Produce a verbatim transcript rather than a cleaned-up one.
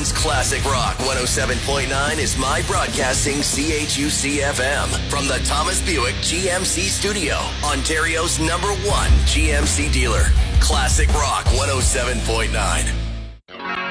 Portland's classic rock one oh seven point nine is My Broadcasting C H U C F M from the Thomas Buick G M C studio, Ontario's number one G M C dealer. Classic rock one oh seven point nine.